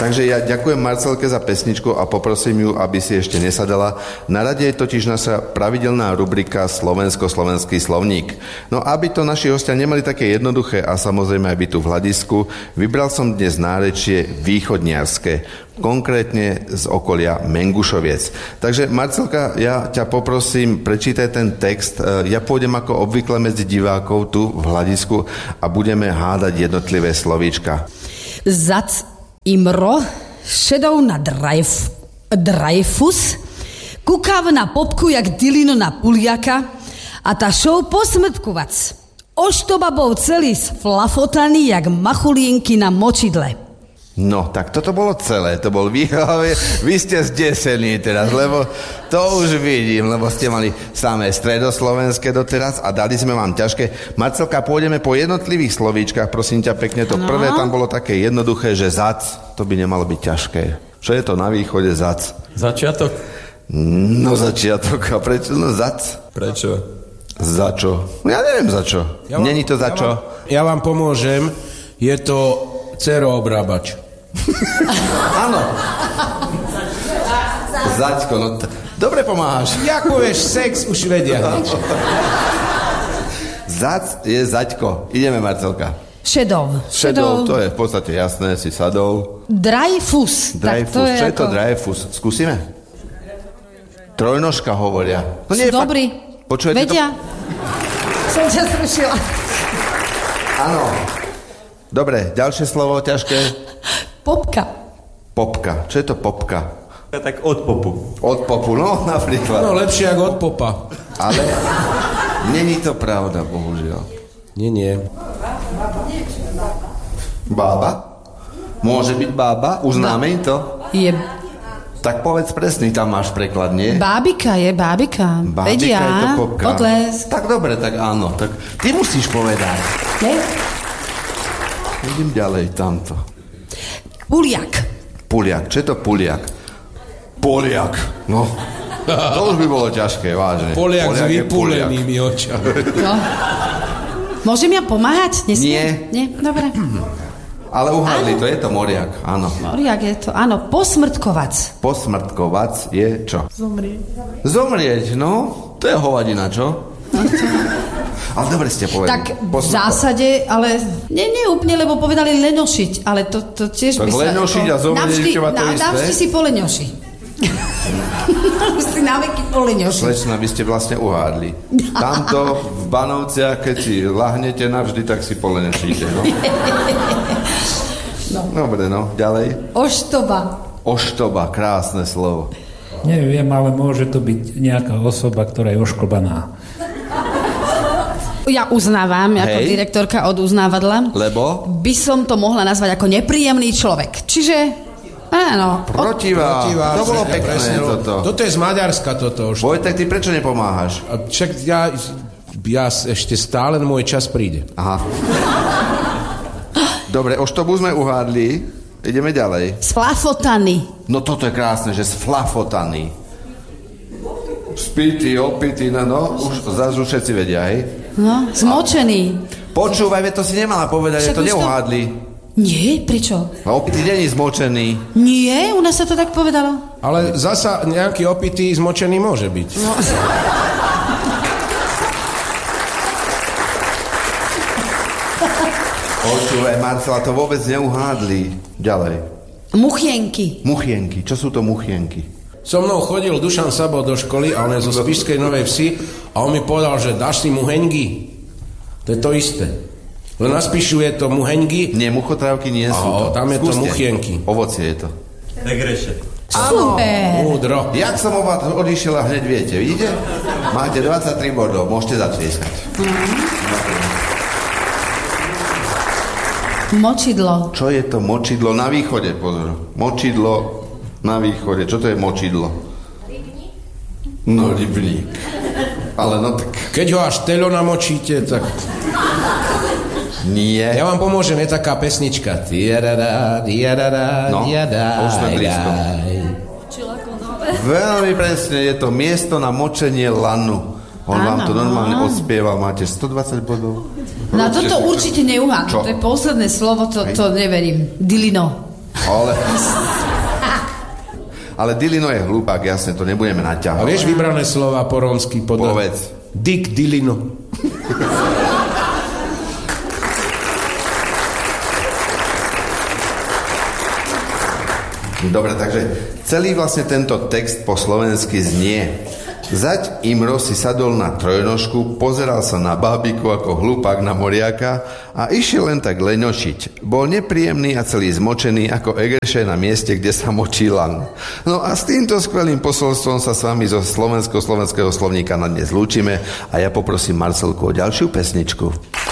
Takže ja ďakujem Marcelke za pesničku a poprosím ju, aby si ešte nesadala. Na rade je totiž naša pravidelná rubrika Slovensko-slovenský slovník. No aby to naši hostia nemali také jednoduché a samozrejme aj byť tu v hľadisku, vybral som dnes nárečie východniarske, konkrétne z okolia Mengušoviec. Takže Marcelka, ja ťa poprosím, prečítaj ten text. Ja pôjdem ako obvykle medzi divákov tu v hľadisku a budeme hádať jednotlivé slovíčka. Zac Imro šedou na Dreyfus, kukáv na popku jak Dilino na Puliaka a ta šou posmrtkovac. Oštoba bol celý sflafotaný jak machulienky na močidle. No, tak toto bolo celé, to bol výhlavie. Vy ste zdesení teraz, lebo to už vidím, lebo ste mali samé stredoslovenské doteraz a dali sme vám ťažké. Marcelka, pôjdeme po jednotlivých slovíčkach, prosím ťa pekne. To prvé tam bolo také jednoduché, že zac, to by nemalo byť ťažké. Čo je to na východe zac? Začiatok? No začiatok, a prečo? No zac. Prečo? Za čo? Ja neviem za čo. Není to za čo? Ja vám pomôžem, je to dceroobrábač. Áno. Zaďko, no dobre pomáhaš. Jak povieš sex, už vedia. Zac je zaďko. Ideme, Marcelka. Šedov, to je v podstate jasné, si sadol. Dreyfus. Čo je to Dreyfus? Skúsime? Trojnožka hovoria. No nie, dobrý. Počujete vedia? Som ťa zrušila. Áno. Dobre, ďalšie slovo ťažké. Popka. Čo je to popka? Tak od popu. Od popu, no napríklad. No lepšie ako od popa. Ale není to pravda, bohužiaľ. Nie. Bába? Môže byť bába? Uznáme im to? Je. Tak povedz presný, tam máš preklad, nie? Bábika je bábika. Bábika je to popka. Odlesk. Tak dobre, tak áno. Tak ty musíš povedať. Ne? Idem ďalej, tamto. Puliak. Čo je to Puliak? Poliak. No, to už by bolo ťažké, vážne. Poliak s vypúlenými očami. No. Môžem ja pomáhať? Nie. Nie? Dobre. Ale uhádli, to je to moriak, áno. Moriak je to, áno. Posmrtkovac. Posmrtkovac je čo? Zomrieť, no. To je hovadina, čo? Ale dobre ste povedali. Tak v zásade, ale nie úplne, lebo povedali lenošiť, ale to tiež tak by sa... Tak lenošiť a zomrieť teba to isté? Navždy si po lenoši. si na veky po lenoši. Slečna, vy ste vlastne uhádli. Tamto v Banovciach, keď si lahnete navždy, tak si po lenošíte, no. Dobre, no, ďalej. Oštoba, krásne slovo. Neviem, ale môže to byť nejaká osoba, ktorá je ošklbaná. Ja uznávam, ako direktorka od uznávadla. Lebo? By som to mohla nazvať ako nepríjemný človek. Čiže, áno. Protivá. To bolo pekné, toto. Toto je z Maďarska, toto. Vojtek, ty prečo nepomáhaš? Však ja ešte stále môj čas príde. Aha. Dobre, oštobu sme uhádli. Ideme ďalej. Sflafotaný. No toto je krásne, že sflafotaný. Spitý, opitý, no, už všetci vedia, hej? No, zmočený. Počúvaj, to si nemala povedať, že to neuhádli. Nie, prečo? No, opitý není zmočený. Nie, u nás sa to tak povedalo. Ale zasa nejaký opitý zmočený môže byť. No. Počúvaj, Marcela, to vôbec neuhádli. Ďalej. Muchienky. Čo sú to muchienky? So mnou chodil Dušan Sabo do školy a on je zo Spišskej Novej Vsi a on mi povedal, že dáš si muheňgy. To je to isté. Len na Spišu je to muheňgy. Nie, muchotrávky nie sú to. Tam je to muchienky. Ovocie je to. Tegreše. Super. Múdro. Jak som odišiel a hneď viete, vidíte? Máte 23 bodov, môžete zatlieskať. Močidlo. Čo je to močidlo na východe? Pozor. Močidlo na východe. Čo to je močidlo? Rybník? No, rybník. Ale no tak... Keď ho až telo namočíte, tak... Nie. Ja vám pomôžem, je taká pesnička. No, už sme blízko. Veľmi presne, je to miesto na močenie lanu. On vám to normálne odspieval, máte 120 bodov. Na toto určite neuhádam. To je posledné slovo, to neverím. Dilino. Ale Dilino je hlupák, jasne, to nebudeme naťahovať. A vieš vybrané slova po rómsky? Povedz. Dick Dilino. Dobre, takže celý vlastne tento text po slovensky znie: Zať Imro si sadol na trojnožku, pozeral sa na bábiku ako hlupák na moriaka a išiel len tak leňočiť. Bol nepríjemný a celý zmočený ako egrše na mieste, kde sa močí lan. No a s týmto skvelým posolstvom sa s vami zo slovenského slovníka na dnes lúčime a ja poprosím Marcelku o ďalšiu pesničku.